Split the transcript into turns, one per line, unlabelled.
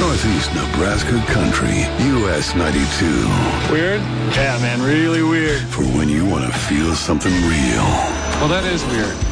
Northeast Nebraska country, US 92.
Weird? Yeah, man, really weird.
For when you want to feel something real.
Well, that is weird.